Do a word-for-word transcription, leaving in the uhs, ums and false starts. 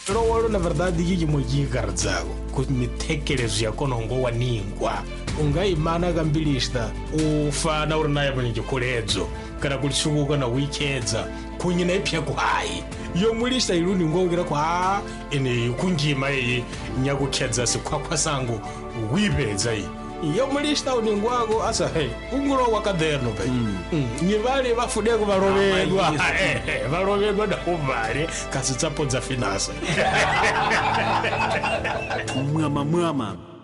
Lowolo na verdade gigi mojigaradzago kumitekerezo yako nongo waningwa ungaimana kambilista ufana uri naye mwenjikoledzo kana kulisukuka na weekendza kunyina ipya kuhayi yo mulista iluni ngongera kwa ene kunjima iyi nyakukhedza sikhwakhwa sangu wibedza iyi yo mulista uningwako asa hey unguro wakaderno pe nyivale bafudeko barovedwa eh barovedwa da uvale kasitsapodza finasa mwama mwama